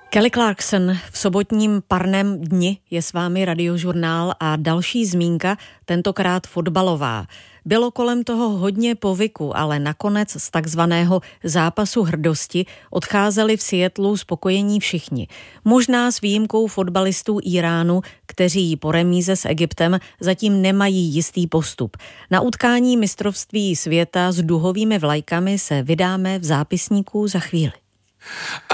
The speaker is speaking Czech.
Kelly Clarkson v sobotním parném dni je s vámi Radiožurnál a další zmínka, tentokrát fotbalová. Bylo kolem toho hodně povyku, ale nakonec z takzvaného zápasu hrdosti odcházeli v Seattlu spokojení všichni. Možná s výjimkou fotbalistů Iránu, kteří po remíze s Egyptem zatím nemají jistý postup. Na utkání mistrovství světa s duhovými vlajkami se vydáme v zápisníku za chvíli.